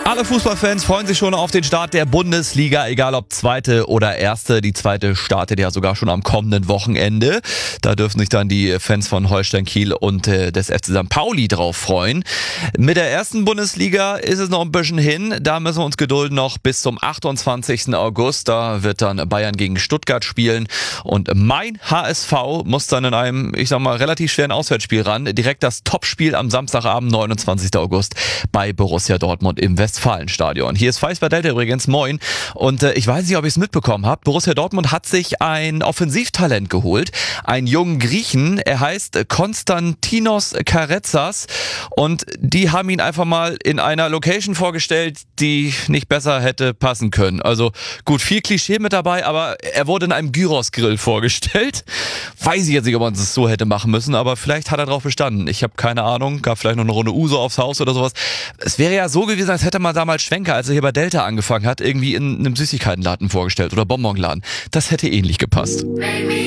Alle Fußballfans freuen sich schon auf den Start der Bundesliga, egal ob zweite oder erste. Die zweite startet ja sogar schon am kommenden Wochenende. Da dürfen sich dann die Fans von Holstein Kiel und des FC St. Pauli drauf freuen. Mit der ersten Bundesliga ist es noch ein bisschen hin. Da müssen wir uns gedulden noch bis zum 28. August. Da wird dann Bayern gegen Stuttgart spielen. Und mein HSV muss dann in einem, ich sag mal, relativ schweren Auswärtsspiel ran. Direkt das Topspiel am Samstagabend, 29. August bei Borussia Dortmund im Westfalenstadion. Hier ist Feist bei Delta übrigens, moin. Und ich weiß nicht, ob ihr es mitbekommen habt. Borussia Dortmund hat sich ein Offensivtalent geholt. Einen jungen Griechen. Er heißt Konstantinos Karetsas. Und die haben ihn einfach mal in einer Location vorgestellt, die nicht besser hätte passen können. Also gut, viel Klischee mit dabei, aber er wurde in einem Gyros-Grill vorgestellt. Weiß ich jetzt nicht, ob man es so hätte machen müssen, aber vielleicht hat er darauf bestanden. Ich habe keine Ahnung. Gab vielleicht noch eine Runde Uso aufs Haus oder sowas. Es wäre ja so gewesen, als hätte man damals Schwenker, als er hier bei Delta angefangen hat, irgendwie in einem Süßigkeitenladen vorgestellt oder Bonbonladen. Das hätte ähnlich gepasst.